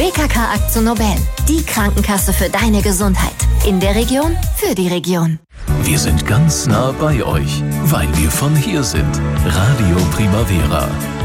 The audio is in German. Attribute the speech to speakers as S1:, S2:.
S1: BKK AkzoNobel, die Krankenkasse für deine Gesundheit. In der Region, für die Region.
S2: Wir sind ganz nah bei euch, weil wir von hier sind. Radio Primavera.